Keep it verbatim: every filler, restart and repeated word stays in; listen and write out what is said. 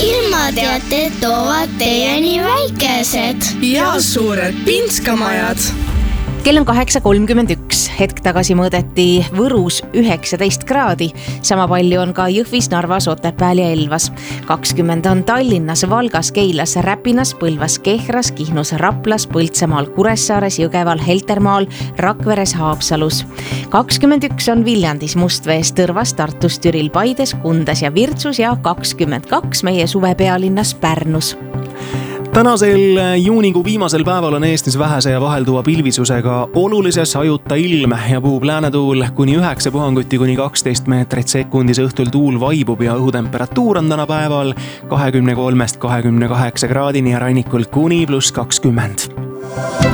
ilmateated toovad teieni väikesed ja suured pinskamajad. Kell on kaheksa kolmkümmend üks. Hetk tagasi mõõdeti Võrus üheksateist kraadi. Sama palju on ka Jõhvis, Narvas, Otepääl ja Elvas. kakskümmend on Tallinnas, Valgas, Keilas, Räpinas, Põlvas, Kehras, Kihnus, Raplas, Põltsamaal, Kuressaares, Jõgeval, Heltermaal, Rakveres, Haapsalus. kakskümmend üks on Viljandis, Mustvees, Tõrvas, Tartus, Türil, Paides, Kundas ja Virtsus ja kakskümmend kaks meie suvepealinnas Pärnus. Tänasel juunikuu viimasel päeval on Eestis vähese ja vahelduva pilvisusega olulise sajuta ilm ja puhub läänetuul kuni üheksa puhanguti kuni kaksteist meetrit sekundis. Õhtul tuul vaibub ja õhutemperatuur on täna päeval kahekümne kolmest kahekümne kaheksa kraadini ja rannikul kuni pluss kakskümmend.